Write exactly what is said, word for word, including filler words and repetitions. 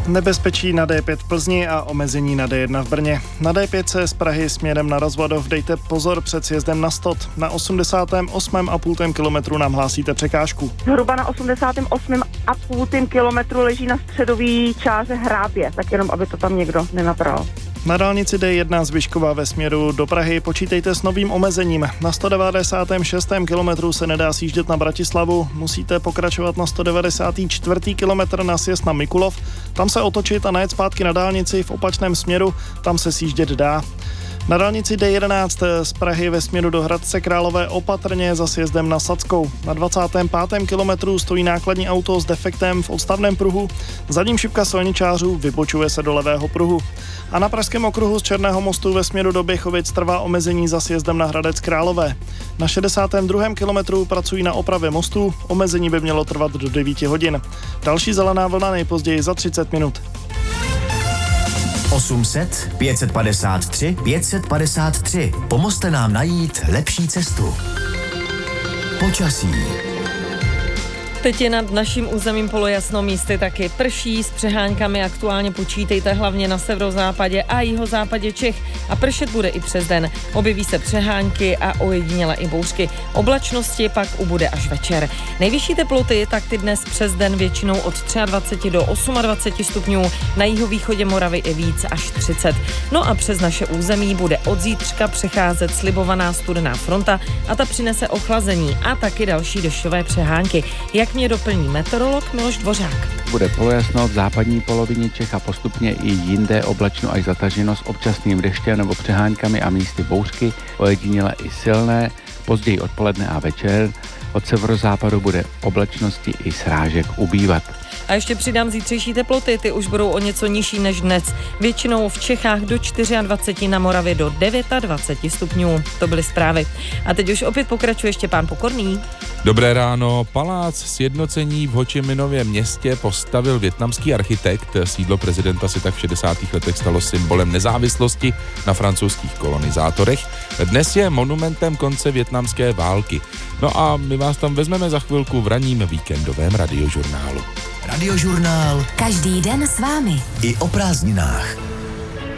Nebezpečí na D pět v Plzni a omezení na D jedna v Brně. Na D pět z Prahy směrem na Rozvadov dejte pozor před sjezdem na Stot. Na osmdesátém osmém a půl kilometru nám hlásíte překážku. Zhruba na osmdesátém osmém a půl kilometru leží na středový čáře hrábě, tak jenom, aby to tam někdo nenabral. Na dálnici D jedna z Vyškova ve směru do Prahy počítejte s novým omezením. Na sto devadesátém šestém kilometru se nedá sjíždět na Bratislavu, musíte pokračovat na sto devadesátém čtvrtém kilometr na sjezd na Mikulov, tam se otočit a najet zpátky na dálnici v opačném směru, tam se sjíždět dá. Na dálnici D jedenáct z Prahy ve směru do Hradce Králové opatrně za sjezdem na Sadskou. Na dvacátém pátém kilometru stojí nákladní auto s defektem v odstavném pruhu, zadní šipka silničářů vybočuje se do levého pruhu. A na Pražském okruhu z Černého mostu ve směru do Běchovic trvá omezení za sjezdem na Hradec Králové. Na šedesátém druhém kilometru pracují na opravě mostu, omezení by mělo trvat do devíti hodin. Další zelená vlna nejpozději za třicet minut. osm set pět set padesát tři pět set padesát tři. Pomozte nám najít lepší cestu. Počasí. Teď je nad naším územím polojasno, místy taky prší, s přeháňkami aktuálně počítejte hlavně na severozápadě a jihozápadě Čech a pršet bude i přes den. Objeví se přehánky a ojediněle i bouřky. Oblačnosti pak ubude až večer. Nejvyšší teploty tak ty dnes přes den většinou od dvacet tři do dvacet osm stupňů, na jihovýchodě Moravy i víc až třicet. No a přes naše území bude od zítřka přecházet slibovaná studená fronta a ta přinese ochlazení a taky další dešťové přehánky. Jak mě doplní meteorolog Miloš Dvořák. Bude polojasno v západní polovině Čech a postupně i jinde oblačno až zataženo s občasným deštěm nebo přeháňkami a místy bouřky, ojediněle i silné, později odpoledne a večer. Od severozápadu bude oblačnosti i srážek ubývat. A ještě přidám zítřejší teploty, ty už budou o něco nižší než dnes. Většinou v Čechách do dvacet čtyři, na Moravě do dvacet devět stupňů. To byly zprávy. A teď už opět pokračuje Štěpán Pokorný. Dobré ráno. Palác sjednocení v Ho Či Minově městě postavil vietnamský architekt. Sídlo prezidenta si tak v šedesátých letech stalo symbolem nezávislosti na francouzských kolonizátorech. Dnes je monumentem konce vietnamské války. No a my vás tam vezmeme za chvilku v ranním víkendovém radiožurnálu. Radiožurnál. Každý den s vámi. I o prázdninách.